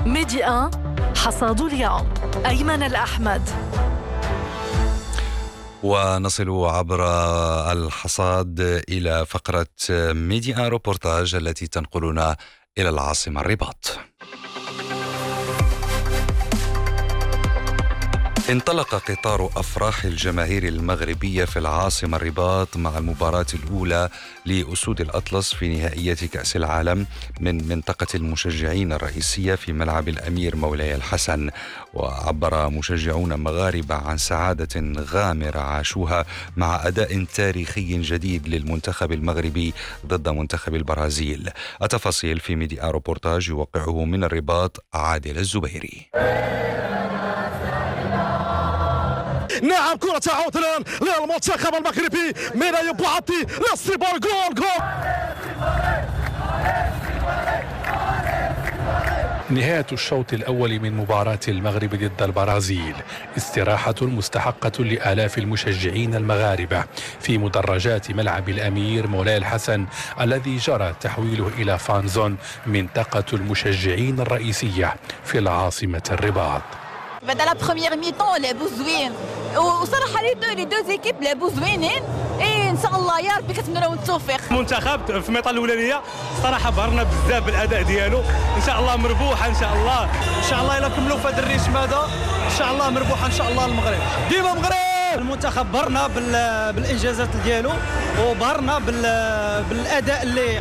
ميدي 1 حصاد اليوم أيمن الأحمد. ونصل عبر الحصاد إلى فقرة ميدي 1 روبورتاج التي تنقلنا إلى العاصمة الرباط. انطلق قطار أفراح الجماهير المغربية في العاصمة الرباط مع المباراة الأولى لأسود الأطلس في نهائية كأس العالم من منطقة المشجعين الرئيسية في ملعب الأمير مولاي الحسن. وعبر مشجعون مغاربة عن سعادة غامرة عاشوها مع أداء تاريخي جديد للمنتخب المغربي ضد منتخب البرازيل. التفاصيل في ميديا روبورتاج يوقعه من الرباط عادل الزبيري. نعم، كرة تعود الآن للمنتخب المغربي من يبعطي للصبار. جول نهاية الشوط الأول من مباراة المغرب ضد البرازيل، استراحة مستحقة لآلاف المشجعين المغاربة في مدرجات ملعب الأمير مولاي الحسن الذي جرى تحويله إلى فانزون منطقة المشجعين الرئيسية في العاصمة الرباط. بعد لا بروميير ميطون لعبوا زوين، وصراحه لي دو زيكيب لعبوا زوينين. ان شاء الله يا ربي كنتمنى لهم التوفيق. المنتخب في الميطه الاولانيه صراحه بهرنا بزاف بالاداء ديالو، ان شاء الله مربوحه ان شاء الله الا كملوا في هذا الريتم هذا ان شاء الله مربوحه ان شاء الله. المغرب ديما مغرب. المنتخب بهرنا بالانجازات ديالو، وبهرنا بالاداء اللي